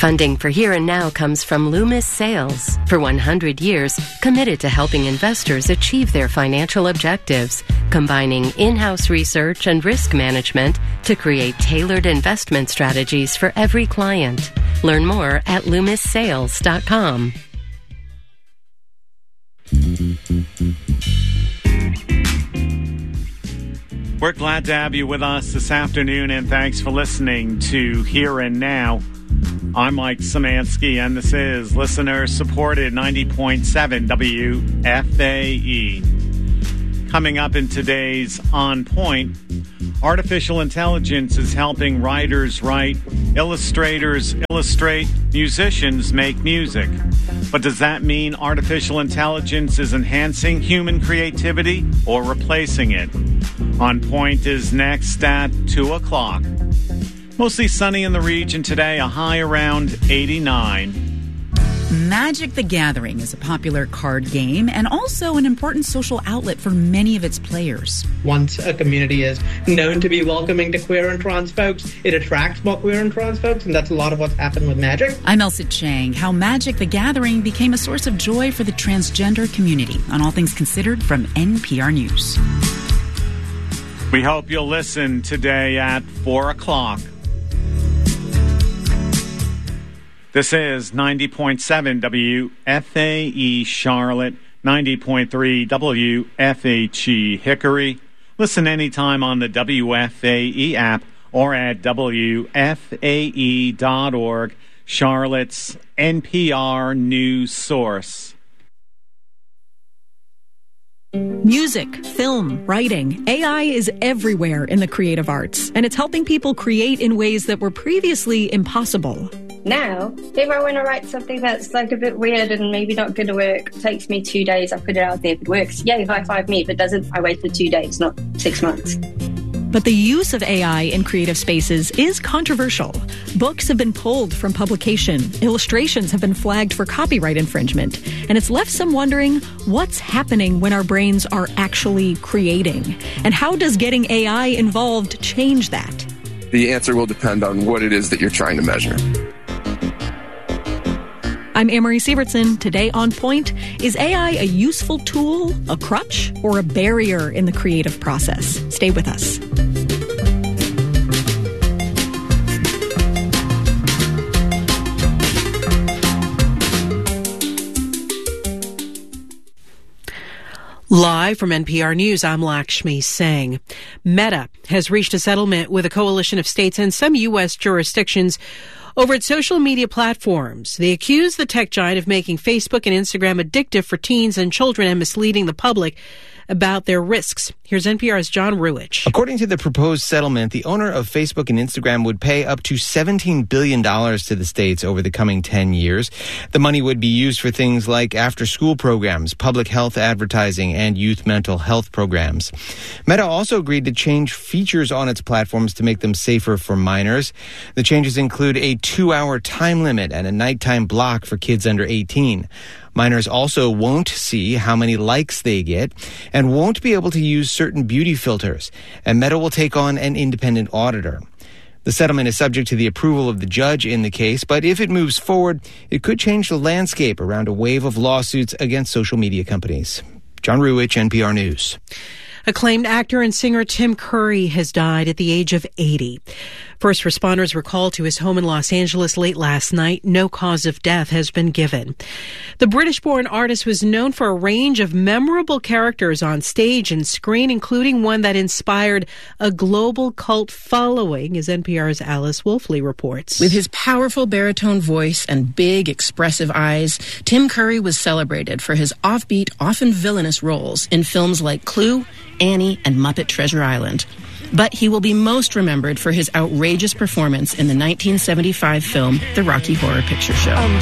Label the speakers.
Speaker 1: Funding for Here and Now comes from Loomis Sales. For 100 years, committed to helping investors achieve their financial objectives, combining in-house research and risk management to create tailored investment strategies for every client. Learn more at LoomisSales.com.
Speaker 2: We're glad to have you with us this afternoon, and thanks for listening to Here and Now. I'm Mike Szymanski, and this is listener-supported 90.7 WFAE. Coming up in today's On Point, artificial intelligence is helping writers write, illustrators illustrate, musicians make music. But does that mean artificial intelligence is enhancing human creativity or replacing it? On Point is next at 2 o'clock. Mostly sunny in the region today, a high around 89.
Speaker 3: Magic the Gathering is a popular card game and also an important social outlet for many of its players.
Speaker 4: Once a community is known to be welcoming to queer and trans folks, it attracts more queer and trans folks, and that's a lot of what's happened with Magic.
Speaker 3: I'm Elsa Chang. How Magic the Gathering became a source of joy for the transgender community on All Things Considered from NPR News.
Speaker 2: We hope you'll listen today at 4 o'clock. This is 90.7 WFAE Charlotte, 90.3 WFHE Hickory. Listen anytime on the WFAE app or at WFAE.org, Charlotte's NPR news source.
Speaker 5: Music, film, writing. AI is everywhere in the creative arts, and it's helping people create in ways that were previously impossible.
Speaker 6: Now, if I want to write something that's like a bit weird and maybe not going to work, it takes me 2 days, I put it out there. If it works, yay, high five me. If it doesn't, I wait for 2 days, not 6 months.
Speaker 5: But the use of AI in creative spaces is controversial. Books have been pulled from publication, illustrations have been flagged for copyright infringement, and it's left some wondering what's happening when our brains are actually creating, and how does getting AI involved change that?
Speaker 7: The answer will depend on what it is that you're trying to measure.
Speaker 5: I'm Amory Sievertson. Today on Point, is AI a useful tool, a crutch, or a barrier in the creative process? Stay with us.
Speaker 8: Live from NPR News, I'm Lakshmi Singh. Meta has reached a settlement with a coalition of states and some U.S. jurisdictions over its social media platforms. They accuse the tech giant of making Facebook and Instagram addictive for teens and children and misleading the public about their risks. Here's NPR's John Ruich.
Speaker 9: According to the proposed settlement, the owner of Facebook and Instagram would pay up to $17 billion to the states over the coming 10 years. The money would be used for things like after-school programs, public health advertising, and youth mental health programs. Meta also agreed to change features on its platforms to make them safer for minors. The changes include a 2-hour time limit and a nighttime block for kids under 18. Minors also won't see how many likes they get and won't be able to use certain beauty filters, and Meta will take on an independent auditor. The settlement is subject to the approval of the judge in the case, but if it moves forward, it could change the landscape around a wave of lawsuits against social media companies. John Ruich, NPR News.
Speaker 8: Acclaimed actor and singer Tim Curry has died at the age of 80. First responders were called to his home in Los Angeles late last night. No cause of death has been given. The British-born artist was known for a range of memorable characters on stage and screen, including one that inspired a global cult following, as NPR's Alice Wolfley reports.
Speaker 10: With his powerful baritone voice and big, expressive eyes, Tim Curry was celebrated for his offbeat, often villainous roles in films like Clue, Annie, and Muppet Treasure Island. But he will be most remembered for his outrageous performance in the 1975 film The Rocky Horror Picture Show.